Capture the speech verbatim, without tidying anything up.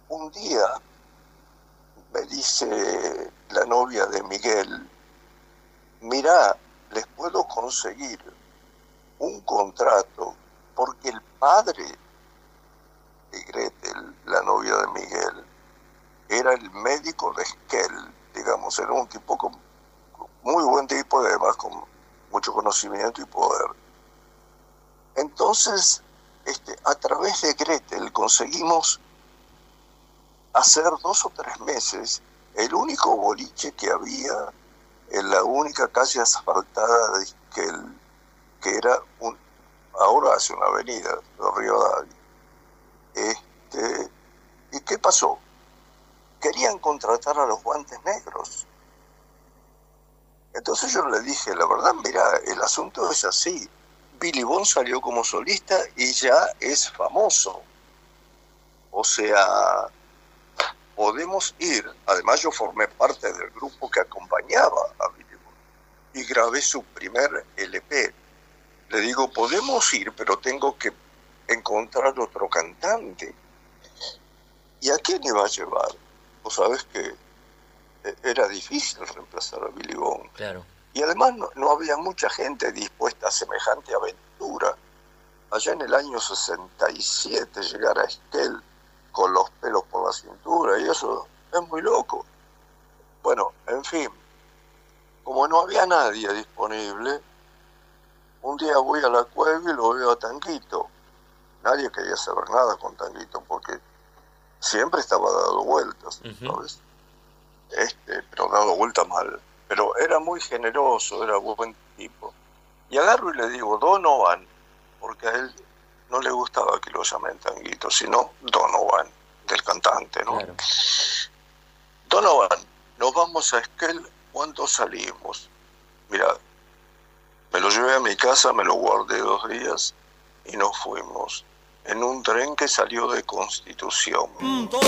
un día me dice la novia de Miguel, mirá, les puedo conseguir un contrato porque el padre de Gretel, la novia de Miguel, era el médico de Esquel, digamos, era un tipo con muy buen tipo y además con mucho conocimiento y poder. Entonces, este, a través de Gretel conseguimos hacer dos o tres meses el único boliche que había en la única calle asfaltada de Esquel, que era un, ahora hace una avenida, de Rivadavia. Este, ¿Y qué pasó? Querían contratar a los Guantes Negros. Entonces yo le dije, la verdad, mira, el asunto es así. Billy Bond salió como solista y ya es famoso. O sea, podemos ir. Además yo formé parte del grupo que acompañaba a Billy Bond y grabé su primer L P. Le digo, podemos ir, pero tengo que encontrar otro cantante. ¿Y a quién iba a llevar? Vos sabés que era difícil reemplazar a Billy Bond. Claro. Y además no, no había mucha gente dispuesta a semejante aventura. Allá en el año sesenta y siete llegar a Esquel con los pelos por la cintura, y eso es muy loco. Bueno, en fin, como no había nadie disponible, un día voy a la cueva y lo veo a Tanguito. Nadie quería saber nada con Tanguito porque siempre estaba dando vueltas, Uh-huh. ¿sabes? Este, pero dado vueltas mal. Pero era muy generoso, era buen tipo. Y agarro y le digo, Donovan, porque a él no le gustaba que lo llamen Tanguito, sino Donovan, del cantante, ¿no? Claro. Donovan, nos vamos a Esquel, ¿cuándo salimos? Mira, me lo llevé a mi casa, me lo guardé dos días y nos fuimos en un tren que salió de Constitución. Mm,